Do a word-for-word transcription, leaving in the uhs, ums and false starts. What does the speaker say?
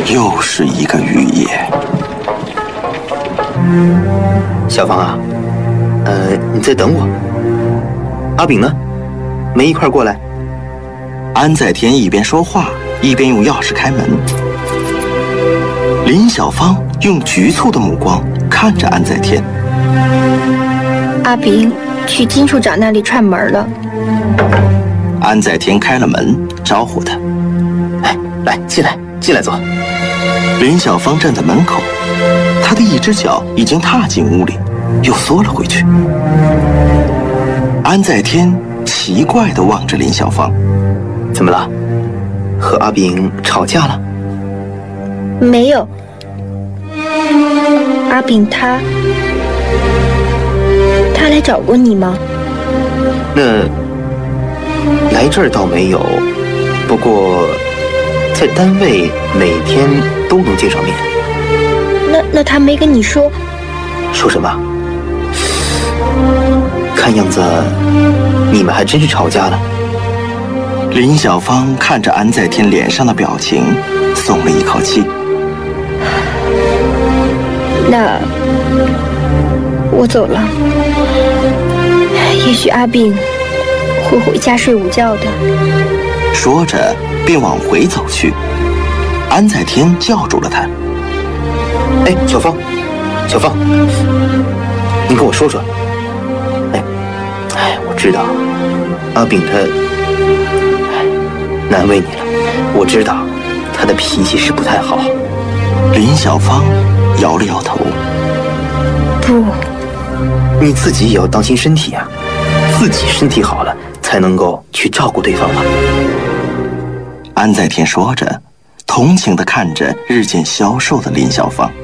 又是一个雨夜。 小芳啊，呃，你再等我。阿炳呢？没一块过来？ 安在天一边说话，一边用钥匙开门。林小芳用局促的目光看着安在天。 阿炳去金处长那里串门了。 安在天开了门，招呼他：“ 哎，来，进来，进来坐。” 林小芳站在门口，她的一只脚已经踏进屋里，又缩了回去。安在天奇怪地望着林小芳：“ 怎么了？和阿炳吵架了？”“ 没有。阿炳他他来找过你吗？”“ 那来这儿倒没有，不过在单位每天都能见上面。”“ 那那他没跟你说？”“ 说什么？看样子你们还真是吵架了。” 林小芳看着安在天脸上的表情，松了一口气。 “那我走了。也许阿炳会回家睡午觉的。” 说着便往回走去。安在天叫住了他：“ 哎，小芳，小芳，你跟我说说。哎，哎，我知道阿炳他，哎，难为你了。我知道他的脾气是不太好。” 林小芳摇了摇头：“ 不， 你自己也要当心身体啊，自己身体好了才能够去照顾对方嘛。” 安在天说着，同情地看着日渐消瘦的林小芳。